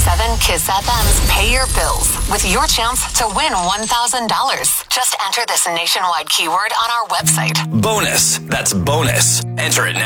102.7 Kiss FM's Pay Your Bills with your chance to win $1,000. Just enter this nationwide keyword on our website. Bonus. That's bonus. Enter it now.